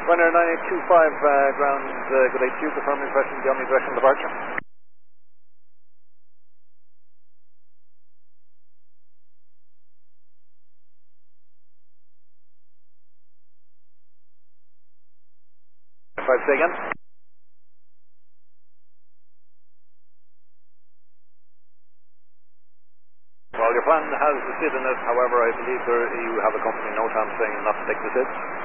Ryanair 9825, ground, good day to you, confirming impression, the only direction of departure. Say again. Well, your plan has the SID in it, however, I believe you have a company note on saying not to take the SID.